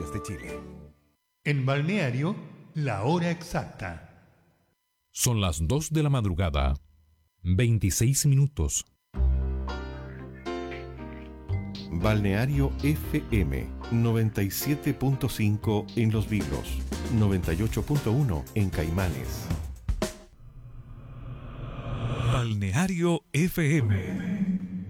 Petróleos de Chile. En Balneario, la hora exacta. Son las 2 de la madrugada, 26 minutos. Balneario FM 97.5 en Los Vilos, 98.1 en Caimanes. Balneario FM.